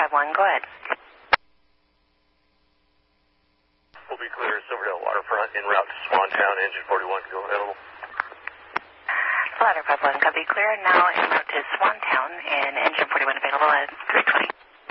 551, go ahead. We'll be clear, Silverdale Waterfront, en route to Swantown, engine 41 to go available. Ladder 51, copy clear, now en route to Swantown, and engine 41 available at 320.